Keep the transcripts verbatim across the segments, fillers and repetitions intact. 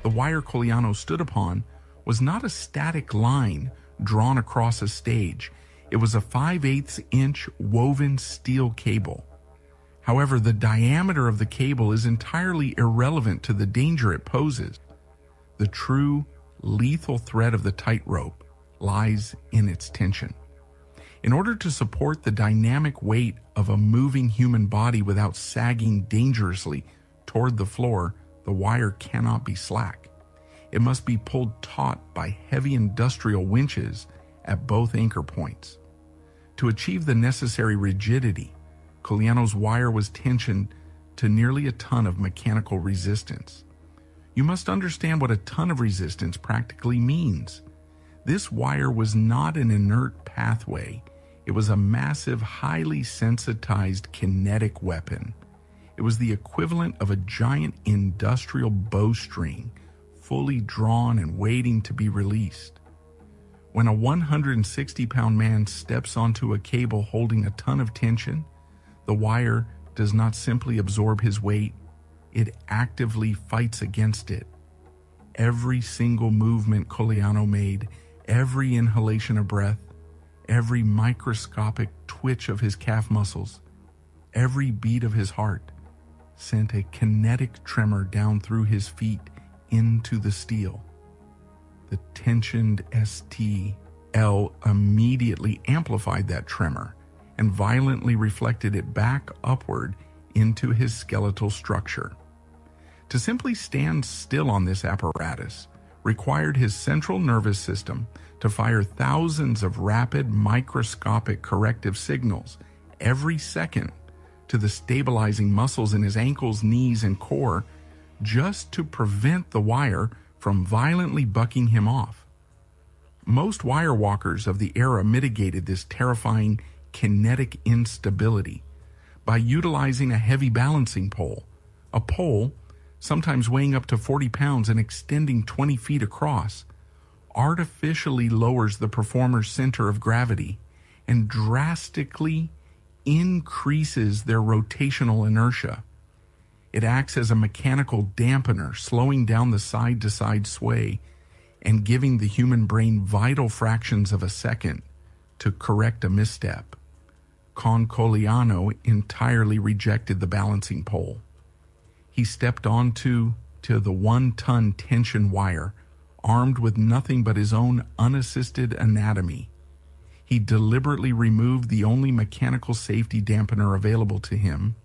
The wire Coliano stood upon was not a static line drawn across a stage. It was a five eighths inch woven steel cable. However, the diameter of the cable is entirely irrelevant to the danger it poses. The true lethal threat of the tightrope lies in its tension. In order to support the dynamic weight of a moving human body without sagging dangerously toward the floor, the wire cannot be slack. It must be pulled taut by heavy industrial winches at both anchor points. To achieve the necessary rigidity, Coliano's wire was tensioned to nearly a ton of mechanical resistance. You must understand what a ton of resistance practically means. This wire was not an inert pathway. It was a massive, highly sensitized kinetic weapon. It was the equivalent of a giant industrial bowstring, fully drawn and waiting to be released. When a one hundred sixty pound man steps onto a cable holding a ton of tension, the wire does not simply absorb his weight, it actively fights against it. Every single movement Coliano made, every inhalation of breath, every microscopic twitch of his calf muscles, every beat of his heart sent a kinetic tremor down through his feet into the steel. The tensioned S T L immediately amplified that tremor and violently reflected it back upward into his skeletal structure. To simply stand still on this apparatus required his central nervous system to fire thousands of rapid microscopic corrective signals every second to the stabilizing muscles in his ankles, knees, and core just to prevent the wire from violently bucking him off. Most wire walkers of the era mitigated this terrifying kinetic instability by utilizing a heavy balancing pole, a pole sometimes weighing up to forty pounds and extending twenty feet across, artificially lowers the performer's center of gravity and drastically increases their rotational inertia. It acts as a mechanical dampener, slowing down the side-to-side sway and giving the human brain vital fractions of a second to correct a misstep. Con Coliano entirely rejected the balancing pole. He stepped onto to the one-ton tension wire, armed with nothing but his own unassisted anatomy. He deliberately removed the only mechanical safety dampener available to him.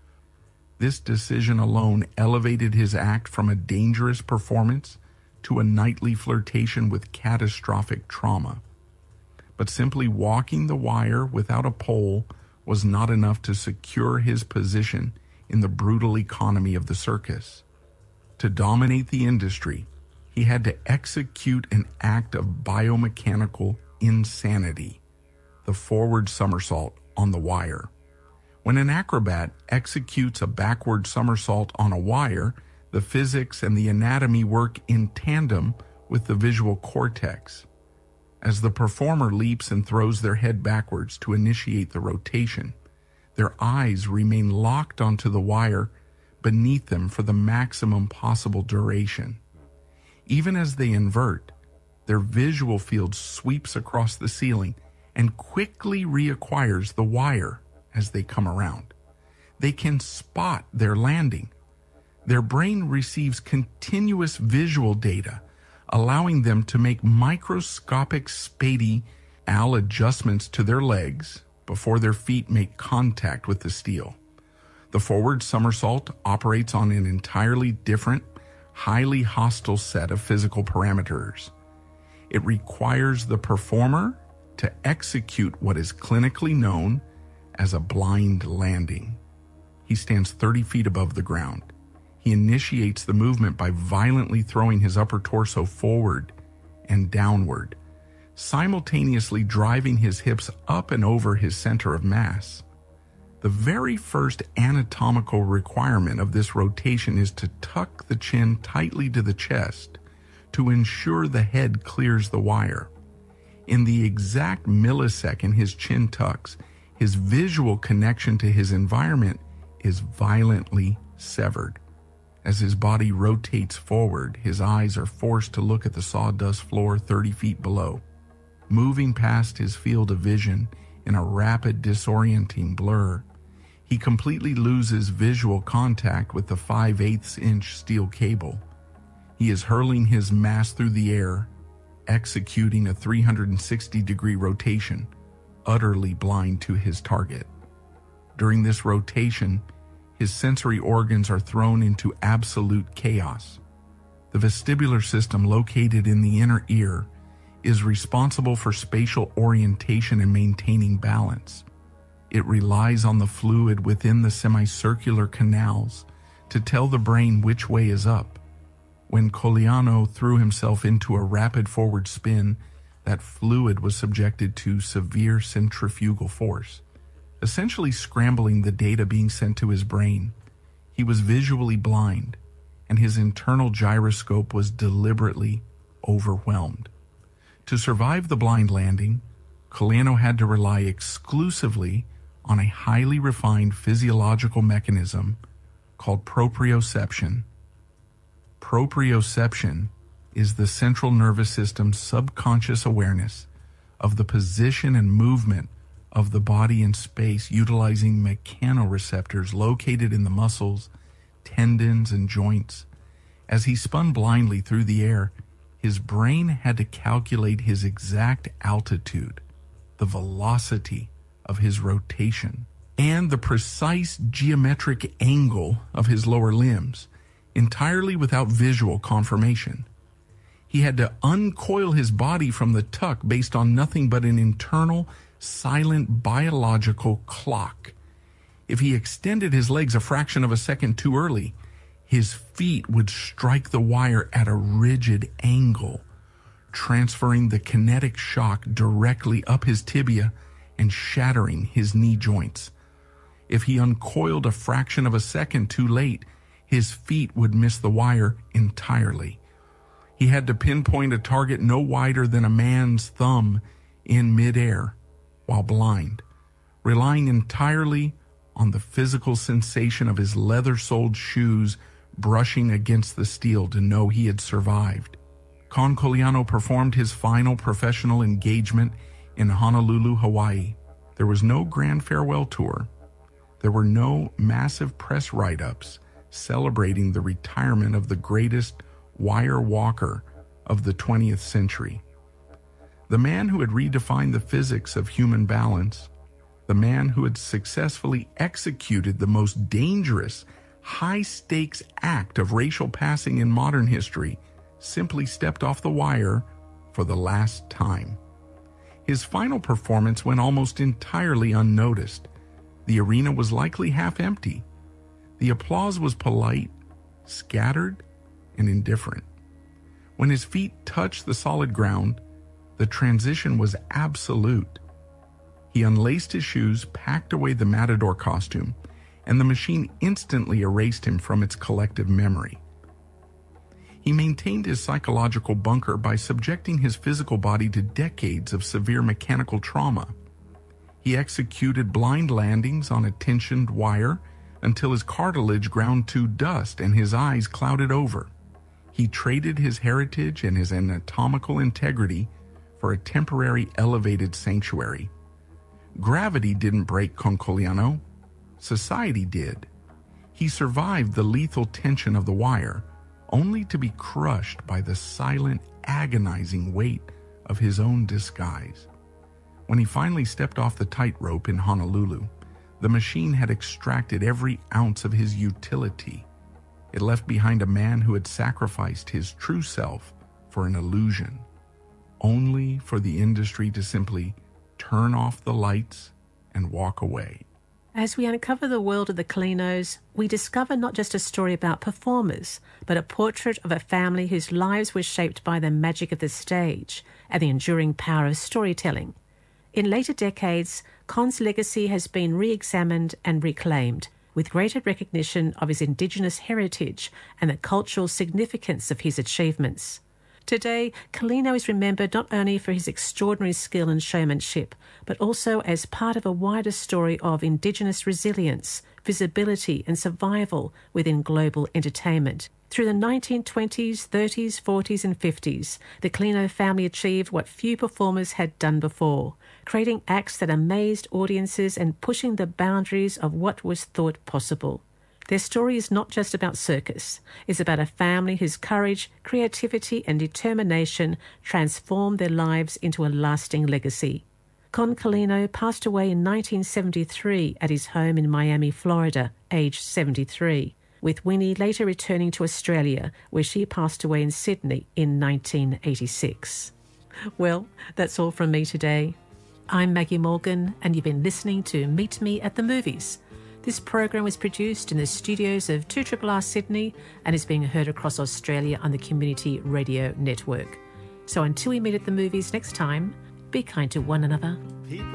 This decision alone elevated his act from a dangerous performance to a nightly flirtation with catastrophic trauma. But simply walking the wire without a pole was not enough to secure his position in the brutal economy of the circus. To dominate the industry, he had to execute an act of biomechanical insanity, the forward somersault on the wire. When an acrobat executes a backward somersault on a wire, the physics and the anatomy work in tandem with the visual cortex. As the performer leaps and throws their head backwards to initiate the rotation, their eyes remain locked onto the wire beneath them for the maximum possible duration. Even as they invert, their visual field sweeps across the ceiling and quickly reacquires the wire as they come around. They can spot their landing. Their brain receives continuous visual data, allowing them to make microscopic spatial adjustments to their legs before their feet make contact with the steel. The forward somersault operates on an entirely different, highly hostile set of physical parameters. It requires the performer to execute what is clinically known as a blind landing. He stands thirty feet above the ground. He initiates the movement by violently throwing his upper torso forward and downward, simultaneously driving his hips up and over his center of mass. The very first anatomical requirement of this rotation is to tuck the chin tightly to the chest to ensure the head clears the wire. In the exact millisecond his chin tucks, his visual connection to his environment is violently severed. As his body rotates forward, his eyes are forced to look at the sawdust floor thirty feet below, moving past his field of vision in a rapid, disorienting blur. He completely loses visual contact with the five eighths inch steel cable. He is hurling his mass through the air, executing a three hundred sixty degree rotation, utterly blind to his target. During this rotation, his sensory organs are thrown into absolute chaos. The vestibular system located in the inner ear is responsible for spatial orientation and maintaining balance. It relies on the fluid within the semicircular canals to tell the brain which way is up. When Coliano threw himself into a rapid forward spin, that fluid was subjected to severe centrifugal force, essentially scrambling the data being sent to his brain. He was visually blind, and his internal gyroscope was deliberately overwhelmed. To survive the blind landing, Coliano had to rely exclusively on a highly refined physiological mechanism called proprioception. Proprioception is the central nervous system's subconscious awareness of the position and movement of the body in space, utilizing mechanoreceptors located in the muscles, tendons, and joints. As he spun blindly through the air, his brain had to calculate his exact altitude, the velocity of his rotation, and the precise geometric angle of his lower limbs, entirely without visual confirmation. He had to uncoil his body from the tuck based on nothing but an internal, silent biological clock. If he extended his legs a fraction of a second too early, his feet would strike the wire at a rigid angle, transferring the kinetic shock directly up his tibia and shattering his knee joints. If he uncoiled a fraction of a second too late, his feet would miss the wire entirely. He had to pinpoint a target no wider than a man's thumb in midair while blind, relying entirely on the physical sensation of his leather-soled shoes brushing against the steel to know he had survived. Con Coliano performed his final professional engagement in Honolulu, Hawaii. There was no grand farewell tour. There were no massive press write-ups celebrating the retirement of the greatest wire walker of the twentieth century. The man who had redefined the physics of human balance, the man who had successfully executed the most dangerous, high-stakes act of racial passing in modern history, simply stepped off the wire for the last time. His final performance went almost entirely unnoticed. The arena was likely half empty. The applause was polite, scattered, and indifferent. When his feet touched the solid ground, the transition was absolute. He unlaced his shoes, packed away the matador costume, and the machine instantly erased him from its collective memory. He maintained his psychological bunker by subjecting his physical body to decades of severe mechanical trauma. He executed blind landings on a tensioned wire until his cartilage ground to dust and his eyes clouded over. He traded his heritage and his anatomical integrity for a temporary elevated sanctuary. Gravity didn't break Con Coliano. Society did. He survived the lethal tension of the wire, only to be crushed by the silent, agonizing weight of his own disguise. When he finally stepped off the tightrope in Honolulu, the machine had extracted every ounce of his utility. It left behind a man who had sacrificed his true self for an illusion, only for the industry to simply turn off the lights and walk away. As we uncover the world of the Colianos, we discover not just a story about performers, but a portrait of a family whose lives were shaped by the magic of the stage and the enduring power of storytelling. In later decades, Con's legacy has been re-examined and reclaimed, with greater recognition of his Indigenous heritage and the cultural significance of his achievements. Today, Coliano is remembered not only for his extraordinary skill and showmanship, but also as part of a wider story of Indigenous resilience, visibility and survival within global entertainment. Through the nineteen twenties, thirties, forties and fifties, the Clino family achieved what few performers had done before, creating acts that amazed audiences and pushing the boundaries of what was thought possible. Their story is not just about circus. It's about a family whose courage, creativity and determination transformed their lives into a lasting legacy. Con Carlino passed away in nineteen seventy-three at his home in Miami, Florida, aged seventy-three, with Winnie later returning to Australia, where she passed away in Sydney in nineteen eighty-six. Well, that's all from me today. I'm Maggie Morgan, and you've been listening to Meet Me at the Movies. This program was produced in the studios of two R R R Sydney and is being heard across Australia on the Community Radio Network. So until we meet at the movies next time, be kind to one another.